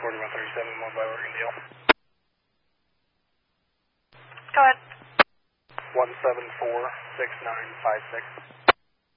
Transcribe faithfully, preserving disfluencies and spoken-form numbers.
forty-one thirty-seven, one by Oregon Deal. Go ahead. one seven four six nine five six.